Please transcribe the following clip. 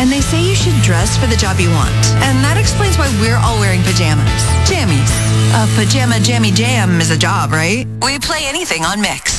and they say you should dress for the job you want. And that explains why we're all wearing pajamas. Jammies. A pajama jammy jam is a job, right? We play anything on Mix.